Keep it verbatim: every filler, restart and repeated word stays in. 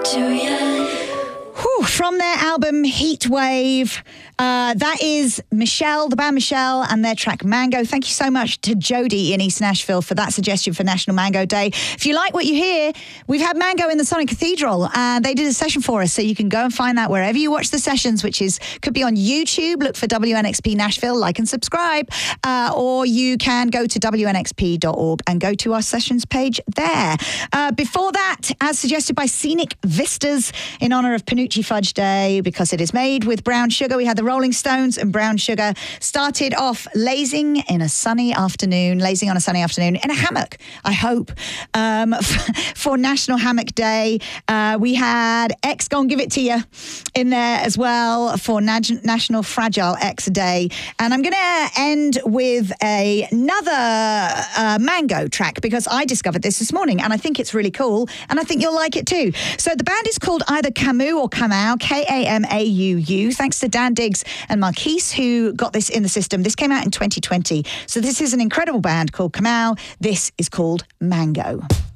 too young. Whew, from their album Heatwave, uh, that is Michelle, the band Michelle, and their track Mango. Thank you so much to Jody in East Nashville for that suggestion for National Mango Day. If you like what you hear, we've had Mango in the Sonic Cathedral, and they did a session for us, so you can go and find that wherever you watch the sessions, which is could be on YouTube. Look for W N X P Nashville, like and subscribe, uh, or you can go to W N X P dot org and go to our sessions page there. Uh, before that, as suggested by Scenic Vistas, in honour of Panucci Fudge Day, because it is made with brown sugar, we had the Rolling Stones and Brown Sugar. Started off lazing in a sunny afternoon, lazing on a sunny afternoon in a hammock, I hope, um, for National Hammock Day. Uh, we had X Gon' Give It To You in there as well for Nat- National Fragile X Day. And I'm going to end with a, another uh, Mango track, because I discovered this this morning and I think it's really cool and I think you'll like it too. So the band is called either Camus or Kamau, K A M A U U. Thanks to Dan Diggs and Marquise who got this in the system. This came out in twenty twenty. So this is an incredible band called Kamau. This is called Mango.